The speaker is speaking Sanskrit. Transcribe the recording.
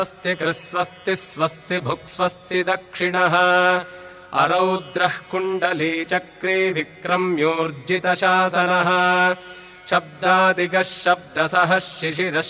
स्वस्ति कृस्वस्ति स्वस्ति भुक्स्वस्ति दक्षिणः अरौद्रः कुण्डली चक्रे विक्रम्योर्जितशासनः शब्दादिगः शब्दसः शिशिरः